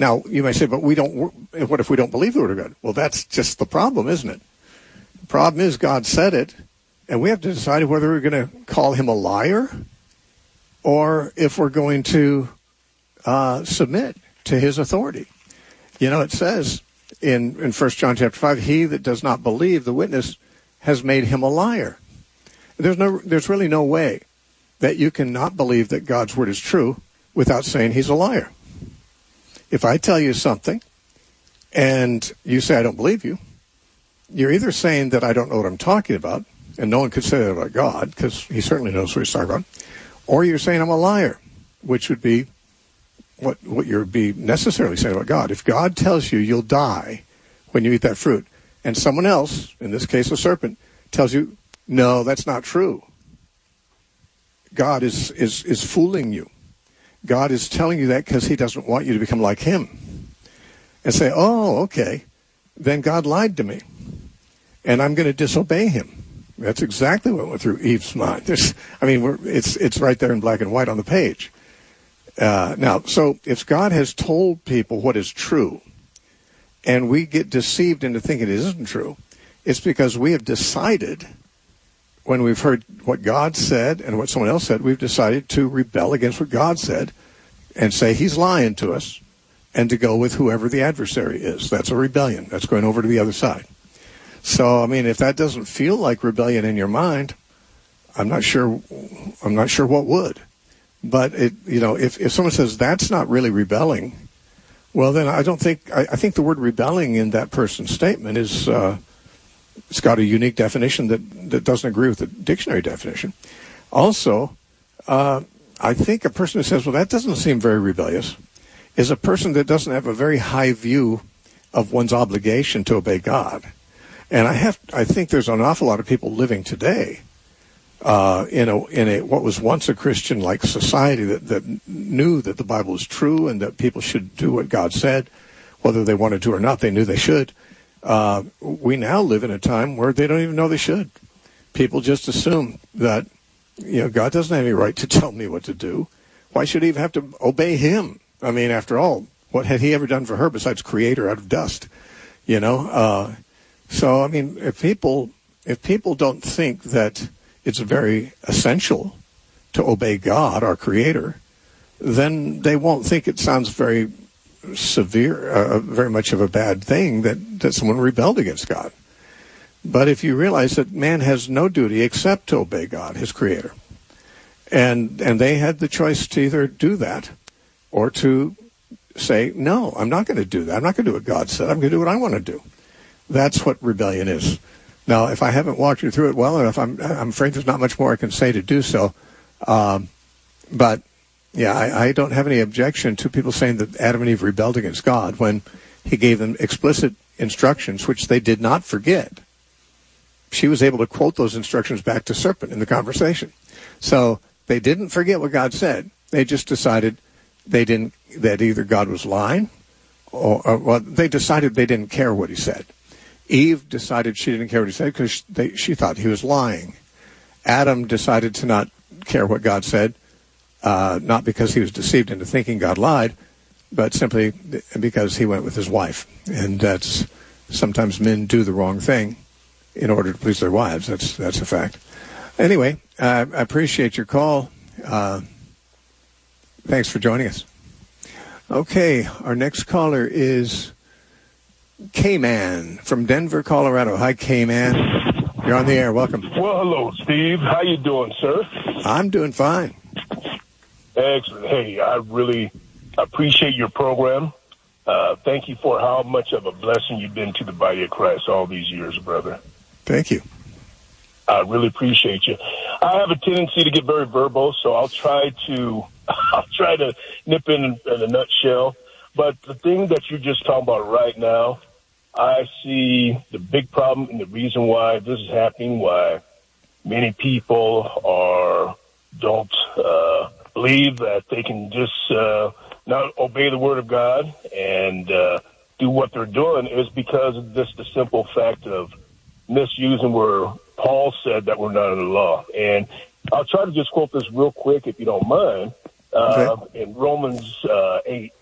Now, you may say, but what if we don't believe the Word of God? Well, that's just the problem, isn't it? The problem is God said it, and we have to decide whether we're going to call him a liar or if we're going to submit to his authority. It says in 1 John chapter 5, he that does not believe the witness has made him a liar. There's really no way that you can not believe that God's word is true without saying he's a liar. If I tell you something and you say I don't believe you, you're either saying that I don't know what I'm talking about, and no one could say that about God because he certainly knows what he's talking about, or you're saying I'm a liar, which would be what you'd be necessarily saying about God. If God tells you you'll die when you eat that fruit, and someone else, in this case a serpent, tells you, no, that's not true, God is fooling you. God is telling you that because he doesn't want you to become like him. And say, oh, okay, then God lied to me, and I'm going to disobey him. That's exactly what went through Eve's mind. It's right there in black and white on the page. Now, so if God has told people what is true, and we get deceived into thinking it isn't true, it's because we have decided, when we've heard what God said and what someone else said, we've decided to rebel against what God said and say he's lying to us, and to go with whoever the adversary is. That's a rebellion. That's going over to the other side. So, if that doesn't feel like rebellion in your mind, I'm not sure what would. But if someone says that's not really rebelling, well, then I think the word rebelling in that person's statement is it's got a unique definition that doesn't agree with the dictionary definition. Also, I think a person who says, well, that doesn't seem very rebellious, is a person that doesn't have a very high view of one's obligation to obey God. And I think there's an awful lot of people living today in a what was once a Christian-like society that knew that the Bible was true and that people should do what God said, whether they wanted to or not. They knew they should. We now live in a time where they don't even know they should. People just assume that God doesn't have any right to tell me what to do. Why should he even have to obey him? After all, what had he ever done for her besides create her out of dust? So, if people don't think that it's very essential to obey God, our Creator, then they won't think it sounds very severe, very much of a bad thing that someone rebelled against God. But if you realize that man has no duty except to obey God, his Creator, and they had the choice to either do that or to say, no, I'm not going to do that. I'm not going to do what God said. I'm going to do what I want to do. That's what rebellion is. Now, if I haven't walked you through it well enough, I'm afraid there's not much more I can say to do so. But, yeah, I don't have any objection to people saying that Adam and Eve rebelled against God when he gave them explicit instructions, which they did not forget. She was able to quote those instructions back to serpent in the conversation. So they didn't forget what God said. They just decided that either God was lying or they decided they didn't care what he said. Eve decided she didn't care what he said because she thought he was lying. Adam decided to not care what God said, not because he was deceived into thinking God lied, but simply because he went with his wife. And that's sometimes men do the wrong thing in order to please their wives. That's a fact. Anyway, I appreciate your call. Thanks for joining us. Okay, our next caller is K-Man from Denver, Colorado. Hi, K-Man. You're on the air. Welcome. Well, hello, Steve. How you doing, sir? I'm doing fine. Excellent. Hey, I really appreciate your program. Thank you for how much of a blessing you've been to the body of Christ all these years, brother. Thank you. I really appreciate you. I have a tendency to get very verbal, so I'll try to nip in a nutshell. But the thing that you're just talking about right now, I see the big problem and the reason why this is happening, why many people don't believe that they can just not obey the word of God and do what they're doing is because of just the simple fact of misusing where Paul said that we're not under the law. And I'll try to just quote this real quick, if you don't mind. Okay. In Romans 8,